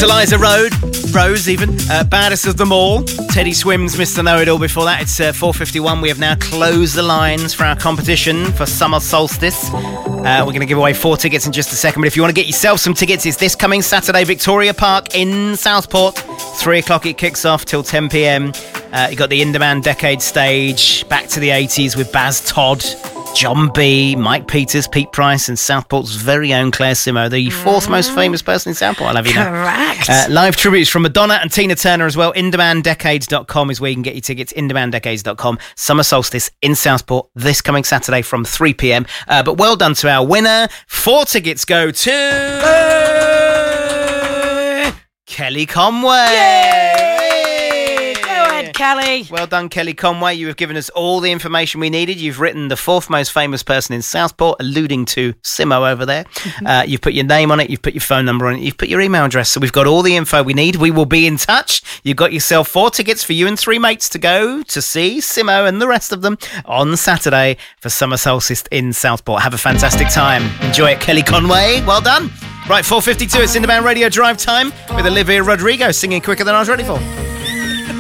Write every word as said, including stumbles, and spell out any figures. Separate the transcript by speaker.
Speaker 1: to Liza Road, Rose even, uh, Baddest of Them All, Teddy Swims, Mister Know-It-All. Before that, it's uh, four fifty-one. We have now closed the lines for our competition for Summer Solstice. Uh, we're going to give away four tickets in just a second, but if you want to get yourself some tickets, it's this coming Saturday, Victoria Park in Southport. Three o'clock it kicks off till ten p.m. Uh, you got the In Demand Decade stage, back to the eighties with Baz Todd, John B, Mike Peters, Pete Price, and Southport's very own Claire Simo, the fourth most famous person in Southport, I'll have you know.
Speaker 2: Correct.
Speaker 1: Uh, live tributes from Madonna and Tina Turner as well. in demand decades dot com is where you can get your tickets. in demand decades dot com. Summer Solstice in Southport this coming Saturday from three p.m. Uh, but well done to our winner. Four tickets go to uh, Kelly Conway.
Speaker 2: Yay! Go ahead, Kelly.
Speaker 1: Well done, Kelly Conway. You have given us all the information we needed. You've written the fourth most famous person in Southport, alluding to Simo over there. Mm-hmm. Uh, you've put your name on it. You've put your phone number on it. You've put your email address. So we've got all the info we need. We will be in touch. You've got yourself four tickets for you and three mates to go to see Simo and the rest of them on Saturday for Summer Solstice in Southport. Have a fantastic time. Enjoy it, Kelly Conway. Well done. Right, four fifty-two. It's In Demand Radio Drive Time with Olivia Rodrigo singing quicker than I was ready for.